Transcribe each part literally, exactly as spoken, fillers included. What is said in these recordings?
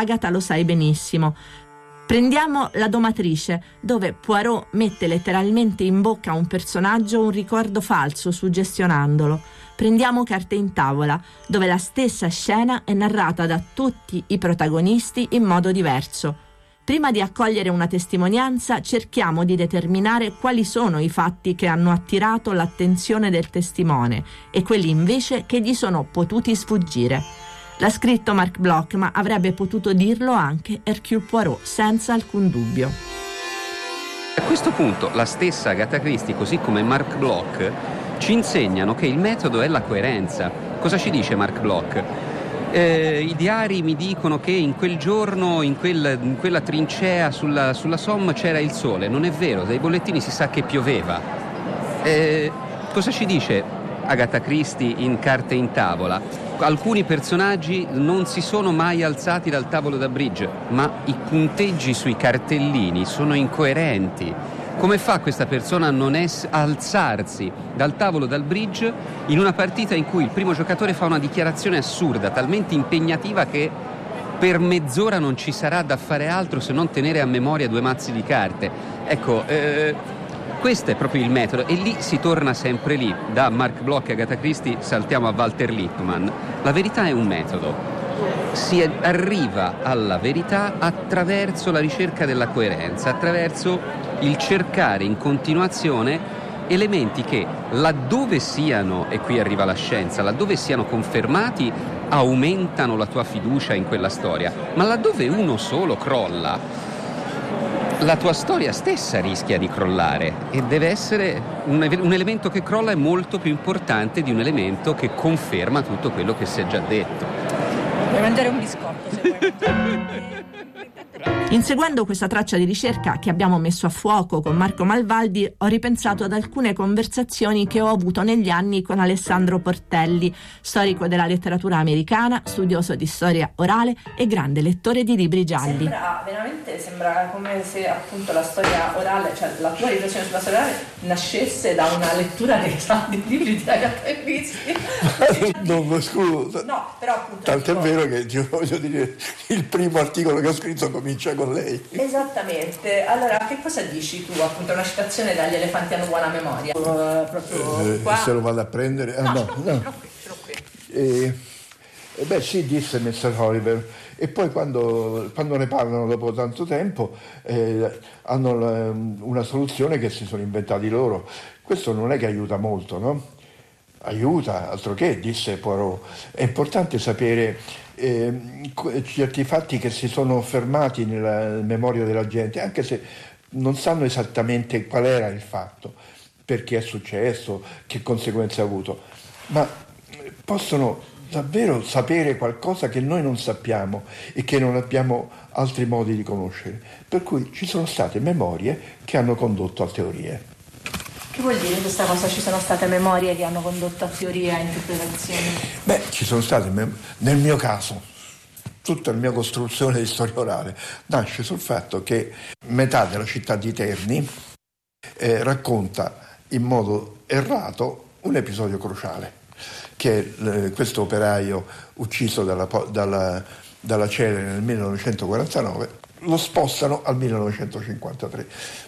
Agatha lo sai benissimo. Prendiamo La domatrice, dove Poirot mette letteralmente in bocca a un personaggio un ricordo falso, suggestionandolo. Prendiamo Carte in tavola, dove la stessa scena è narrata da tutti i protagonisti in modo diverso. Prima di accogliere una testimonianza, cerchiamo di determinare quali sono i fatti che hanno attirato l'attenzione del testimone e quelli invece che gli sono potuti sfuggire. L'ha scritto Marc Bloch, ma avrebbe potuto dirlo anche Hercule Poirot, senza alcun dubbio. A questo punto la stessa Agatha Christie, così come Marc Bloch, ci insegnano che il metodo è la coerenza. Cosa ci dice Marc Bloch? Eh, I diari mi dicono che in quel giorno, in, quel, in quella trincea sulla, sulla Somme c'era il sole. Non è vero, dai bollettini si sa che pioveva. Eh, cosa ci dice Agatha Christie in Carte in tavola? Alcuni personaggi non si sono mai alzati dal tavolo da bridge, ma i punteggi sui cartellini sono incoerenti. Come fa questa persona a non es- alzarsi dal tavolo dal bridge in una partita in cui il primo giocatore fa una dichiarazione assurda, talmente impegnativa che per mezz'ora non ci sarà da fare altro se non tenere a memoria due mazzi di carte? Ecco, eh, questo è proprio il metodo, e lì si torna sempre lì. Da Marc Bloch e Agatha Christie saltiamo a Walter Lippmann. La verità è un metodo. Si arriva alla verità attraverso la ricerca della coerenza, attraverso il cercare in continuazione elementi che, laddove siano, e qui arriva la scienza, laddove siano confermati, aumentano la tua fiducia in quella storia, ma laddove uno solo crolla, la tua storia stessa rischia di crollare, e deve essere un, un elemento che crolla è molto più importante di un elemento che conferma tutto quello che si è già detto. Puoi mangiare un biscotto se vuoi. Inseguendo questa traccia di ricerca che abbiamo messo a fuoco con Marco Malvaldi, ho ripensato ad alcune conversazioni che ho avuto negli anni con Alessandro Portelli, storico della letteratura americana, studioso di storia orale e grande lettore di libri gialli. Sembra veramente sembra come se appunto la storia orale, cioè la tua riflessione sulla storia orale nascesse da una lettura dei, dei libri di Agatha Christie. No, ma scusa. No, però appunto. Tanto è vero che io voglio dire, il primo articolo che ho scritto comincia con lei. Esattamente. Allora, che cosa dici tu? Appunto, una citazione dagli Elefanti hanno buona memoria. Uh, proprio eh, qua. Se lo vado a prendere. Ah, no, no. Ce l'ho qui, ce l'ho qui. E, e beh, sì, disse mister Oliver. E poi quando, quando ne parlano dopo tanto tempo eh, hanno la, una soluzione che si sono inventati loro. Questo non è che aiuta molto, no? Aiuta, altro che, disse Poirot. È importante sapere eh, certi fatti che si sono fermati nella memoria della gente, anche se non sanno esattamente qual era il fatto, perché è successo, che conseguenze ha avuto, ma possono davvero sapere qualcosa che noi non sappiamo e che non abbiamo altri modi di conoscere. Per cui ci sono state memorie che hanno condotto a teorie. Che vuol dire questa cosa? Ci sono state memorie che hanno condotto a teorie, a interpretazioni? Beh, ci sono state, nel mio caso, tutta la mia costruzione di storia orale nasce sul fatto che metà della città di Terni eh, racconta in modo errato un episodio cruciale, che è eh, questo operaio ucciso dalla, dalla, dalla Celere nel millenovecentoquarantanove, lo spostano al millenovecentocinquantatré.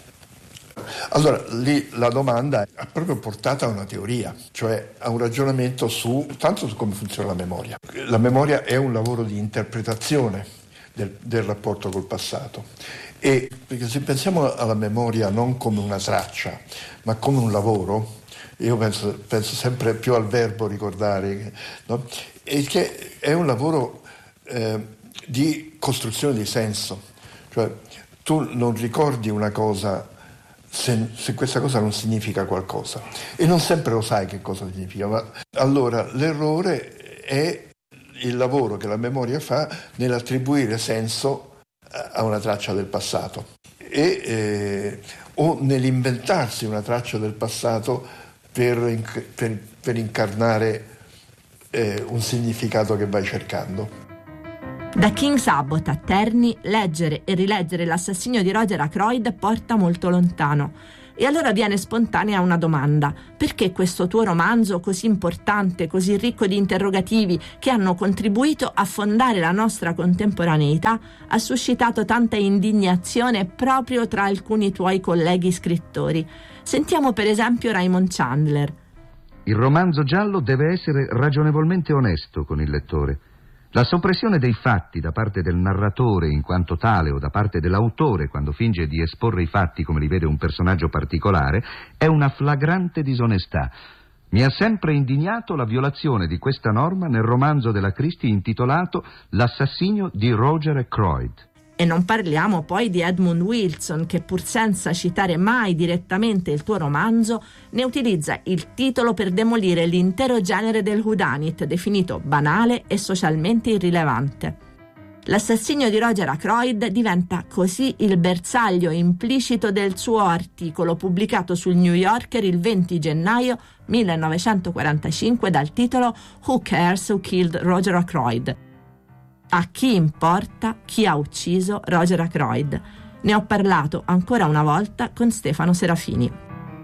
Allora lì la domanda ha proprio portato a una teoria, cioè a un ragionamento su tanto su come funziona la memoria. La memoria è un lavoro di interpretazione del, del rapporto col passato, e perché se pensiamo alla memoria non come una traccia ma come un lavoro, io penso, penso sempre più al verbo ricordare, no? E che è un lavoro eh, di costruzione di senso, cioè tu non ricordi una cosa Se, se questa cosa non significa qualcosa, e non sempre lo sai che cosa significa, ma allora l'errore è il lavoro che la memoria fa nell'attribuire senso a una traccia del passato e, eh, o nell'inventarsi una traccia del passato per, per, per incarnare eh, un significato che vai cercando. Da King's Abbot a Terni, leggere e rileggere L'assassinio di Roger Ackroyd porta molto lontano. E allora viene spontanea una domanda: perché questo tuo romanzo così importante, così ricco di interrogativi che hanno contribuito a fondare la nostra contemporaneità, ha suscitato tanta indignazione proprio tra alcuni tuoi colleghi scrittori? Sentiamo per esempio Raymond Chandler. Il romanzo giallo deve essere ragionevolmente onesto con il lettore. La soppressione dei fatti da parte del narratore in quanto tale o da parte dell'autore quando finge di esporre i fatti come li vede un personaggio particolare è una flagrante disonestà. Mi ha sempre indignato la violazione di questa norma nel romanzo della Christie intitolato L'assassinio di Roger Ackroyd. E non parliamo poi di Edmund Wilson, che pur senza citare mai direttamente il tuo romanzo, ne utilizza il titolo per demolire l'intero genere del whodunit, definito banale e socialmente irrilevante. L'assassinio di Roger Ackroyd diventa così il bersaglio implicito del suo articolo pubblicato sul New Yorker il venti gennaio millenovecentoquarantacinque dal titolo Who Cares Who Killed Roger Ackroyd? A chi importa chi ha ucciso Roger Ackroyd? Ne ho parlato ancora una volta con Stefano Serafini.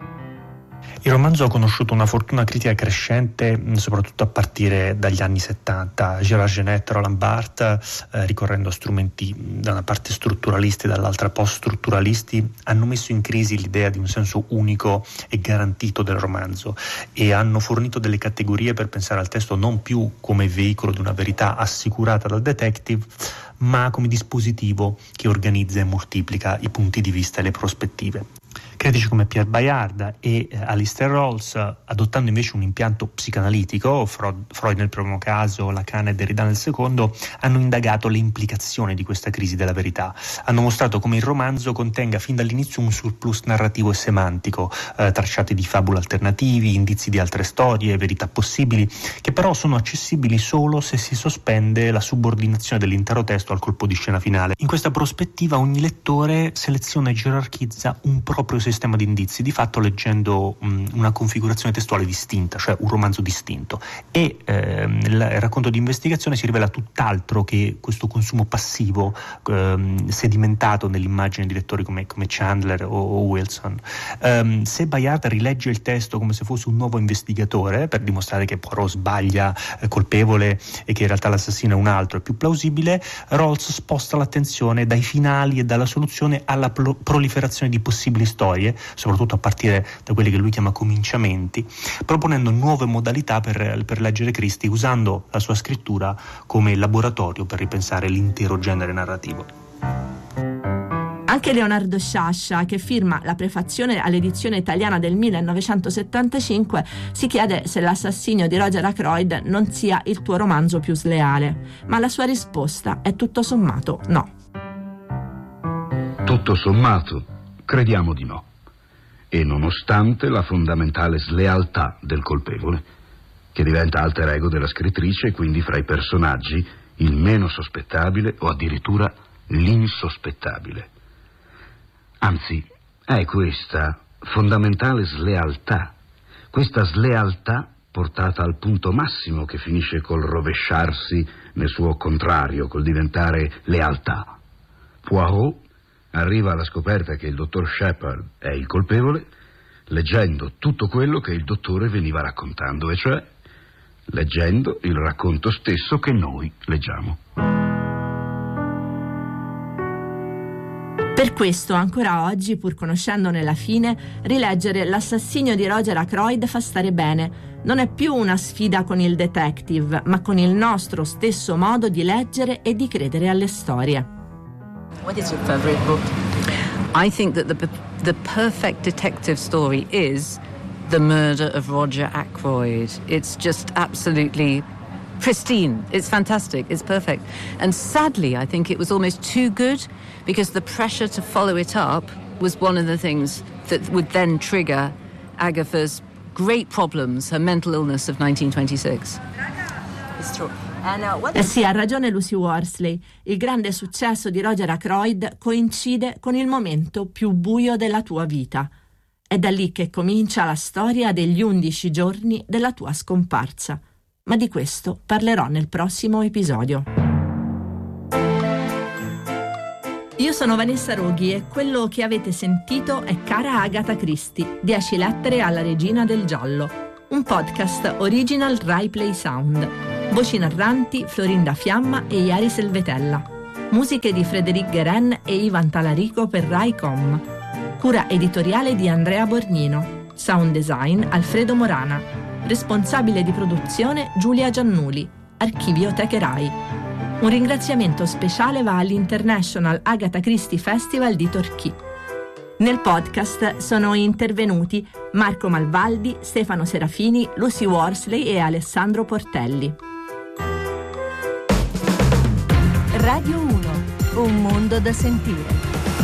Il romanzo ha conosciuto una fortuna critica crescente soprattutto a partire dagli anni settanta. Gérard Genette, Roland Barthes, eh, ricorrendo a strumenti da una parte strutturalisti e dall'altra post-strutturalisti, hanno messo in crisi l'idea di un senso unico e garantito del romanzo e hanno fornito delle categorie per pensare al testo non più come veicolo di una verità assicurata dal detective, ma come dispositivo che organizza e moltiplica i punti di vista e le prospettive. Critici come Pierre Bayard e eh, Alistair Rawls, adottando invece un impianto psicanalitico, Freud, Freud nel primo caso, Lacan e Derrida nel secondo, hanno indagato le implicazioni di questa crisi della verità. Hanno mostrato come il romanzo contenga fin dall'inizio un surplus narrativo e semantico, eh, tracciati di fabule alternativi, indizi di altre storie, verità possibili, che però sono accessibili solo se si sospende la subordinazione dell'intero testo al colpo di scena finale. In questa prospettiva ogni lettore seleziona e gerarchizza un proprio sistema di indizi, di fatto leggendo um, una configurazione testuale distinta, cioè un romanzo distinto, e ehm, il racconto di investigazione si rivela tutt'altro che questo consumo passivo ehm, sedimentato nell'immagine di lettori come, come Chandler o, o Wilson. Um, se Bayard rilegge il testo come se fosse un nuovo investigatore per dimostrare che Poirot sbaglia, eh, colpevole, e che in realtà l'assassino è un altro, è più plausibile, Rawls sposta l'attenzione dai finali e dalla soluzione alla pro- proliferazione di possibili storie, soprattutto a partire da quelli che lui chiama cominciamenti, proponendo nuove modalità per, per leggere Christie, usando la sua scrittura come laboratorio per ripensare l'intero genere narrativo. Anche Leonardo Sciascia, che firma la prefazione all'edizione italiana del millenovecentosettantacinque, si chiede se L'assassinio di Roger Ackroyd non sia il tuo romanzo più sleale, ma la sua risposta è tutto sommato no. Tutto sommato, crediamo di no. E nonostante la fondamentale slealtà del colpevole, che diventa alter ego della scrittrice e quindi fra i personaggi il meno sospettabile o addirittura l'insospettabile. Anzi, è questa fondamentale slealtà, questa slealtà portata al punto massimo che finisce col rovesciarsi nel suo contrario, col diventare lealtà. Poirot arriva alla scoperta che il dottor Shepard è il colpevole leggendo tutto quello che il dottore veniva raccontando, e cioè leggendo il racconto stesso che noi leggiamo. Per questo, ancora oggi, pur conoscendone la fine, rileggere L'assassinio di Roger Ackroyd fa stare bene. Non è più una sfida con il detective, ma con il nostro stesso modo di leggere e di credere alle storie. What is your favorite book? I think that the the perfect detective story is The Murder of Roger Ackroyd. It's just absolutely pristine. It's fantastic. It's perfect. And sadly, I think it was almost too good because the pressure to follow it up was one of the things that would then trigger Agatha's great problems, her mental illness of nineteen twenty-six. It's true. Eh sì, ha ragione Lucy Worsley. Il grande successo di Roger Ackroyd coincide con il momento più buio della tua vita. È da lì che comincia la storia degli undici giorni della tua scomparsa. Ma di questo parlerò nel prossimo episodio. Io sono Vanessa Roghi e quello che avete sentito è Cara Agatha Christie, dieci lettere alla regina del giallo, un podcast original Rai Play Sound. Voci narranti Florinda Fiamma e Iari Selvetella. Musiche di Frédéric Guérin e Ivan Talarico per Rai Com. Cura editoriale di Andrea Borgnino. Sound design Alfredo Morana. Responsabile di produzione Giulia Giannuli. Archivio Teche Rai. Un ringraziamento speciale va all'International Agatha Christie Festival di Torquay. Nel podcast sono intervenuti Marco Malvaldi, Stefano Serafini, Lucy Worsley e Alessandro Portelli. Radio uno, un mondo da sentire.